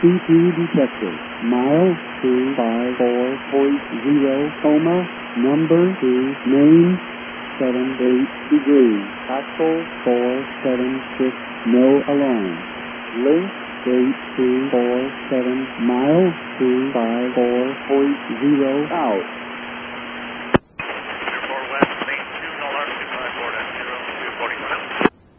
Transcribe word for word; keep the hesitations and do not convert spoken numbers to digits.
C P detected. Mile two five four point zero, coma, number two, main, seven eight degrees. Axle four seven six, no alarm. Link eight two four seven, mile two five four point zero, out.